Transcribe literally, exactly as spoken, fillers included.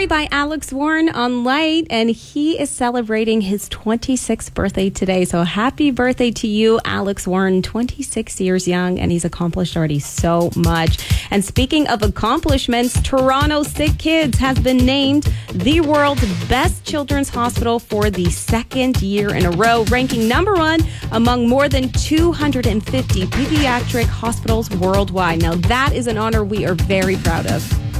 Story by Alex Warren on Light, and he is celebrating his twenty-sixth birthday today. So happy birthday to you, Alex Warren, twenty-six years young, and he's accomplished already so much. And speaking of accomplishments, Toronto Sick Kids has been named the world's best children's hospital for the second year in a row, ranking number one among more than two hundred fifty pediatric hospitals worldwide. Now that is an honor we are very proud of.